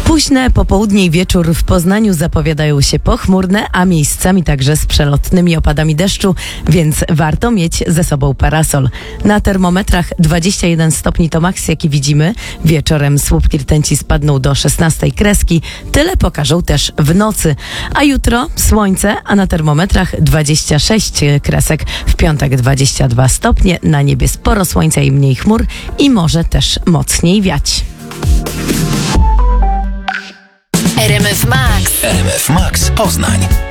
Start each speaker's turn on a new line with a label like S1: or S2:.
S1: Późne popołudnie i wieczór w Poznaniu zapowiadają się pochmurne, a miejscami także z przelotnymi opadami deszczu, więc warto mieć ze sobą parasol. Na termometrach 21 stopni to maks, jaki widzimy. Wieczorem słupki rtęci spadną do 16 kreski. Tyle pokażą też w nocy. A jutro słońce, a na termometrach 26 kresek. W piątek 22 stopnie, na niebie sporo słońca i mniej chmur i może też mocniej wiać.
S2: RMF Max.
S3: RMF Max Poznań.